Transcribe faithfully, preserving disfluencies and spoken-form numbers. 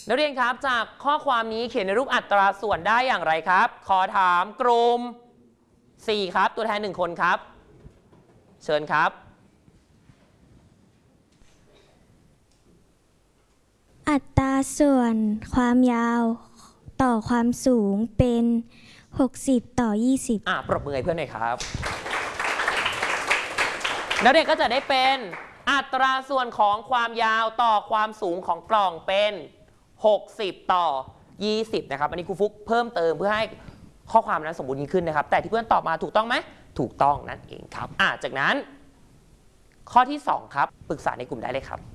นักเรียนครับจากข้อความนี้เขียนในรูปอัตราส่วนได้อย่างไรครับขอถามกลุ่มสี่ครับตัวแทนหนึ่งคนครับเชิญครับอัตราส่วนความยาวต่อความสูงเป็นหกสิบต่อยี่สิบอ่ะปรบมือให้เพื่อนหน่อยครับนักเรียนก็จะได้เป็นอัตราส่วนของความยาวต่อความสูงของกล่องเป็นหกสิบต่อยี่สิบนะครับอันนี้ครูฟุกเพิ่มเติมเพื่อให้ข้อความนั้นสมบูรณ์ยิ่งขึ้นนะครับแต่ที่เพื่อนตอบมาถูกต้องไหมถูกต้องนั่นเองครับอ่ะจากนั้นข้อที่สองครับปรึกษาในกลุ่มได้เลยครับ